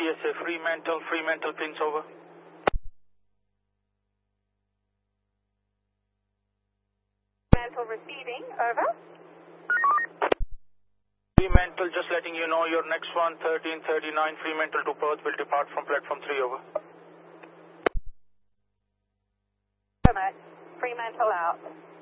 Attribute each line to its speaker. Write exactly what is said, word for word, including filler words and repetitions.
Speaker 1: S A, Fremantle, Fremantle pins over.
Speaker 2: Fremantle receiving, over.
Speaker 1: Fremantle, just letting you know your next one, thirteen thirty-nine, Fremantle to Perth, will depart from platform three, over.
Speaker 2: Fremantle out.